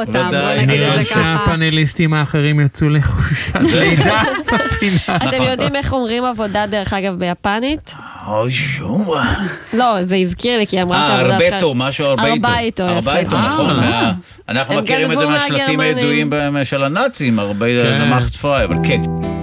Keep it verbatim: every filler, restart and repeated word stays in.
אותם, בוא נגיד את זה ככה. נראה שהפאנליסטים האחרים יצאו לחושת לידה. אתם יודעים איך אומרים עבודה דרך אגב ביפנית? אוי שום. לא, זה הזכיר לי, כי היא אמרה אה, שעבודה... ארבטו, משהו ארבטו. ארבעיתו, יפה. ארבעיתו, נכון. אנחנו מכירים את זה מהשלטים הידועים של הנאצים, הרבה נמחת פריי, אבל כן.